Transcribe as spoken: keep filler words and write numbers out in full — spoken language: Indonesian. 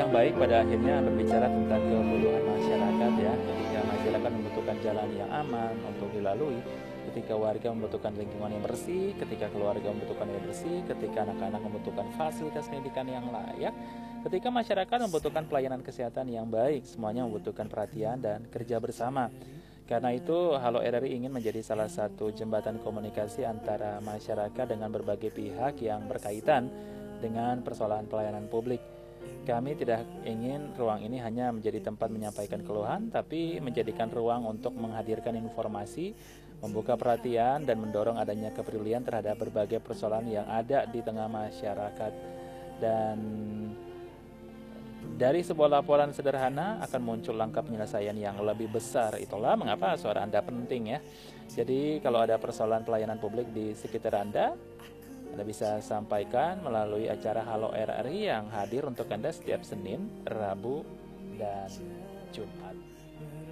yang baik pada akhirnya berbicara tentang kebutuhan masyarakat ya. Ketika masyarakat membutuhkan jalan yang aman untuk dilalui, ketika warga membutuhkan lingkungan yang bersih, ketika keluarga membutuhkan air bersih, ketika anak-anak membutuhkan fasilitas pendidikan yang layak, ketika masyarakat membutuhkan pelayanan kesehatan yang baik, semuanya membutuhkan perhatian dan kerja bersama. Karena itu, Halo R R I ingin menjadi salah satu jembatan komunikasi antara masyarakat dengan berbagai pihak yang berkaitan dengan persoalan pelayanan publik. Kami tidak ingin ruang ini hanya menjadi tempat menyampaikan keluhan, tapi menjadikan ruang untuk menghadirkan informasi, membuka perhatian, dan mendorong adanya kepedulian terhadap berbagai persoalan yang ada di tengah masyarakat. Dan dari sebuah laporan sederhana akan muncul langkah penyelesaian yang lebih besar. Itulah mengapa suara Anda penting ya. Jadi kalau ada persoalan pelayanan publik di sekitar Anda, Anda bisa sampaikan melalui acara Halo R R I yang hadir untuk Anda setiap Senin, Rabu, dan Jumat.